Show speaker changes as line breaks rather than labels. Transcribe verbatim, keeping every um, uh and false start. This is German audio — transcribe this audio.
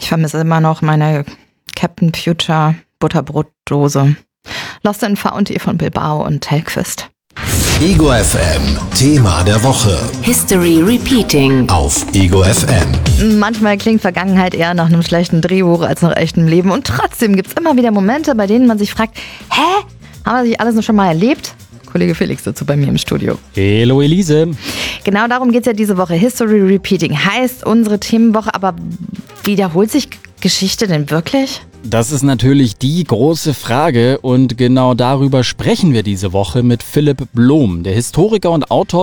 vermisse immer noch meine Captain Future Butterbrotdose. Lost and Found von Bilbao und Telquist.
Ego F M, Thema der Woche.
History Repeating.
Auf Ego F M.
Manchmal klingt Vergangenheit eher nach einem schlechten Drehbuch als nach echtem Leben. Und trotzdem gibt es immer wieder Momente, bei denen man sich fragt, hä? Haben wir sich alles noch schon mal erlebt? Kollege Felix dazu bei mir im Studio.
Hallo Elise.
Genau darum geht es ja diese Woche. History Repeating heißt unsere Themenwoche, aber wiederholt sich Geschichte denn wirklich?
Das ist natürlich die große Frage und genau darüber sprechen wir diese Woche mit Philipp Blom, der Historiker und Autor